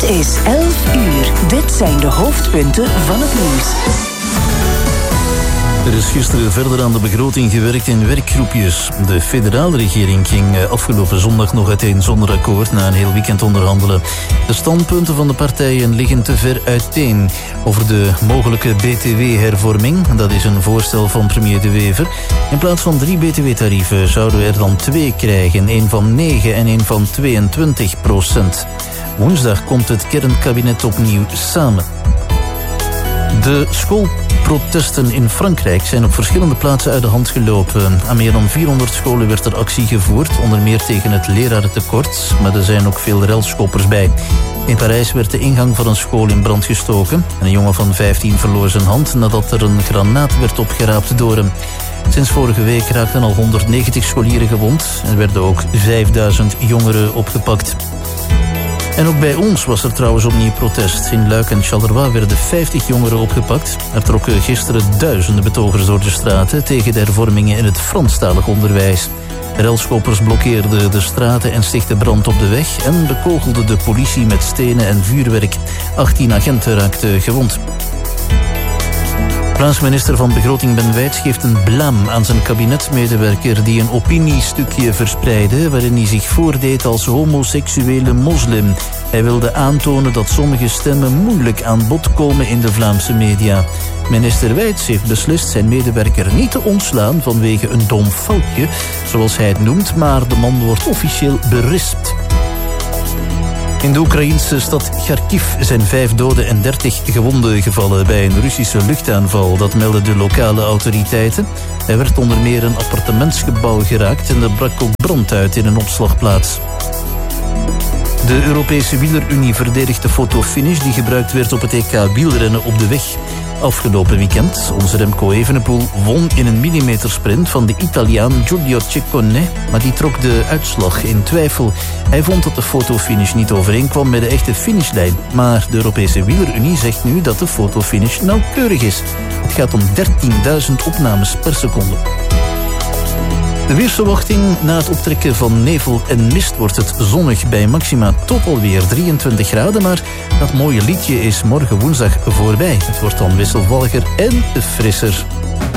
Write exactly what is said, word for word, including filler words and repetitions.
Het is elf uur. Dit zijn de hoofdpunten van het nieuws. Er is gisteren verder aan de begroting gewerkt in werkgroepjes. De federale regering ging afgelopen zondag nog uiteen zonder akkoord na een heel weekend onderhandelen. De standpunten van de partijen liggen te ver uiteen. Over de mogelijke B T W-hervorming, dat is een voorstel van premier De Wever. In plaats van drie B T W-tarieven zouden we er dan twee krijgen. Een van negen en een van tweeëntwintig procent. Woensdag komt het kernkabinet opnieuw samen. De schoolprotesten in Frankrijk zijn op verschillende plaatsen uit de hand gelopen. Aan meer dan vierhonderd scholen werd er actie gevoerd, onder meer tegen het lerarentekort, maar er zijn ook veel relschoppers bij. In Parijs werd de ingang van een school in brand gestoken. Een jongen van vijftien verloor zijn hand nadat er een granaat werd opgeraapt door hem. Sinds vorige week raakten al honderdnegentig scholieren gewond en werden ook vijfduizend jongeren opgepakt. En ook bij ons was er trouwens opnieuw protest. In Luik en Charleroi werden vijftig jongeren opgepakt. Er trokken gisteren duizenden betogers door de straten tegen de hervormingen in het Franstalig onderwijs. Relschoppers blokkeerden de straten en stichtten brand op de weg en bekogelden de politie met stenen en vuurwerk. achttien agenten raakten gewond. Plaatsminister van Begroting Ben Wijts geeft een blâm aan zijn kabinetsmedewerker die een opiniestukje verspreidde waarin hij zich voordeed als homoseksuele moslim. Hij wilde aantonen dat sommige stemmen moeilijk aan bod komen in de Vlaamse media. Minister Wijts heeft beslist zijn medewerker niet te ontslaan vanwege een dom foutje, zoals hij het noemt, maar de man wordt officieel berispt. In de Oekraïnse stad Kharkiv zijn vijf doden en dertig gewonden gevallen bij een Russische luchtaanval. Dat melden de lokale autoriteiten. Er werd onder meer een appartementsgebouw geraakt en er brak ook brand uit in een opslagplaats. De Europese Wielerunie verdedigt de fotofinish die gebruikt werd op het E K wielrennen op de weg. Afgelopen weekend, onze Remco Evenepoel won in een millimetersprint van de Italiaan Giulio Ciccone, maar die trok de uitslag in twijfel. Hij vond dat de fotofinish niet overeenkwam met de echte finishlijn, maar de Europese Wielerunie zegt nu dat de fotofinish nauwkeurig is. Het gaat om dertienduizend opnames per seconde. De weersverwachting: na het optrekken van nevel en mist wordt het zonnig bij maxima tot alweer drieëntwintig graden. Maar dat mooie liedje is morgen woensdag voorbij. Het wordt dan wisselvalliger en frisser.